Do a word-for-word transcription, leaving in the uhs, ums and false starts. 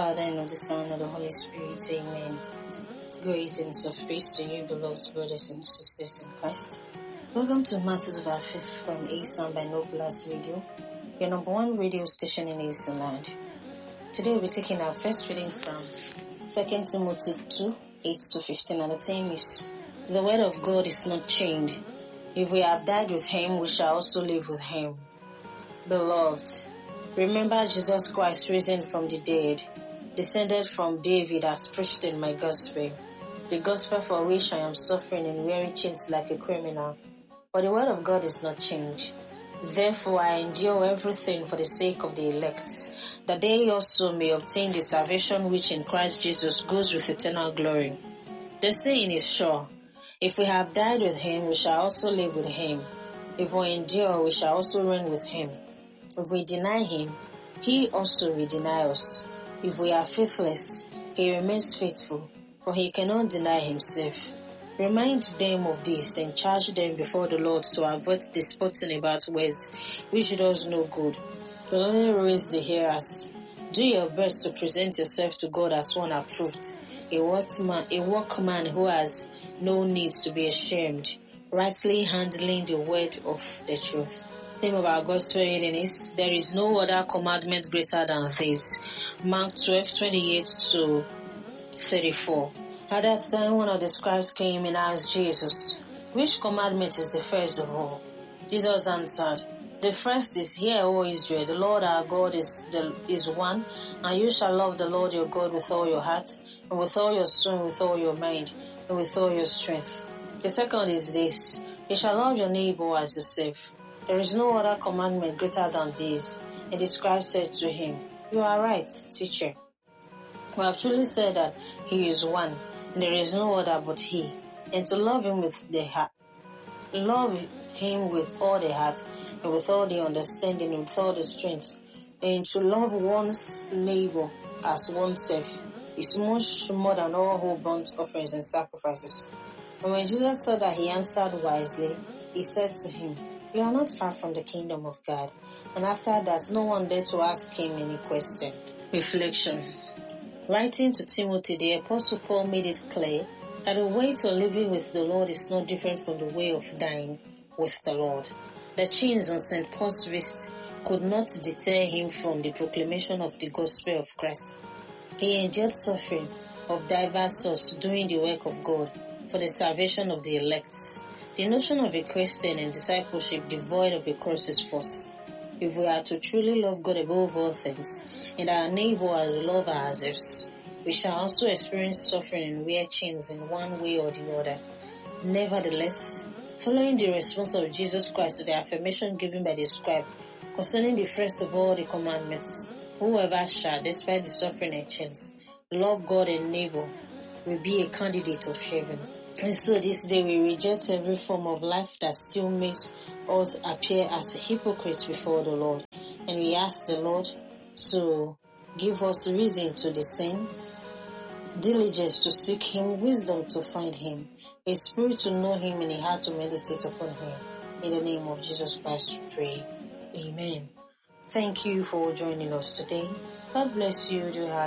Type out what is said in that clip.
Father, and of the Son, and of the Holy Spirit. Amen. Greetings of peace to you, beloved brothers and sisters in Christ. Welcome to Matters of Our Faith from Asan by No Plus Radio, your number one radio station in Asan land. Today we'll be taking our first reading from Second Timothy two, eight to fifteen, and the theme is, the word of God is not chained. If we have died with him, we shall also live with him. Beloved, remember Jesus Christ risen from the dead, descended from David as preached in my gospel, the gospel for which I am suffering and wearing chains like a criminal. But the word of God is not changed. Therefore I endure everything for the sake of the elect, that they also may obtain the salvation which in Christ Jesus goes with eternal glory. The saying is sure, if we have died with him, we shall also live with him. If we endure, we shall also reign with him. If we deny him, he also will deny us. If we are faithless, he remains faithful, for he cannot deny himself. Remind them of this and charge them before the Lord to avoid disputing about words, which does no good, but only ruins the hearers. Do your best to present yourself to God as one approved, a workman, a workman who has no need to be ashamed, rightly handling the word of the truth. The name of our gospel reading is, there is no other commandment greater than this. Mark twelve, twenty-eight to thirty-four. At that time, one of the scribes came and asked Jesus, which commandment is the first of all? Jesus answered, the first is, hear, O Israel, the Lord our God is the, is one, and you shall love the Lord your God with all your heart, and with all your soul, and with all your mind, and with all your strength. The second is this, you shall love your neighbor as yourself. There is no other commandment greater than this. And the scribe said to him, you are right, teacher. We have truly said that he is one, and there is no other but he. And to love him with the heart, love him with all the heart, and with all the understanding, and with all the strength, and to love one's neighbor as oneself is much more than all whole burnt offerings and sacrifices. And when Jesus saw that he answered wisely, he said to him, you are not far from the kingdom of God. And after that, no one dared to ask him any question. Reflection. Writing to Timothy, the Apostle Paul made it clear that the way to living with the Lord is not different from the way of dying with the Lord. The chains on Saint Paul's wrist could not deter him from the proclamation of the gospel of Christ. He endured suffering of diverse sorts doing the work of God for the salvation of the elect. The notion of a Christian and discipleship devoid of a cross is false. If we are to truly love God above all things, and our neighbor as we love ourselves, we shall also experience suffering and wear chains in one way or the other. Nevertheless, following the response of Jesus Christ to the affirmation given by the scribe concerning the first of all the commandments, whoever shall, despite the suffering and chains, love God and neighbor, will be a candidate of heaven. And so this day we reject every form of life that still makes us appear as hypocrites before the Lord. And we ask the Lord to give us reason to discern, diligence to seek him, wisdom to find him, a spirit to know him, and a heart to meditate upon him. In the name of Jesus Christ we pray. Amen. Thank you for joining us today. God bless you. Do have